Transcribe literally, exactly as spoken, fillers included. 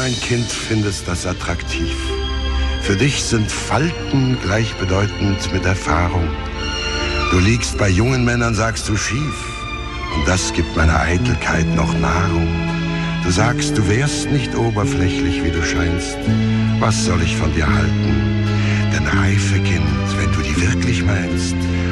mein Kind, findest das attraktiv. Für dich sind Falten gleichbedeutend mit Erfahrung. Du liegst bei jungen Männern, sagst du, schief. Und das gibt meiner Eitelkeit noch Nahrung. Du sagst, du wärst nicht oberflächlich, wie du scheinst. Was soll ich von dir halten? Denn reife Kind, wenn du die wirklich meinst,